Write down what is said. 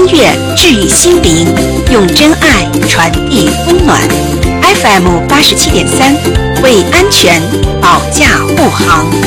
乐治愈心灵，用真爱传递温暖。FM 87.3，为安全保驾护航。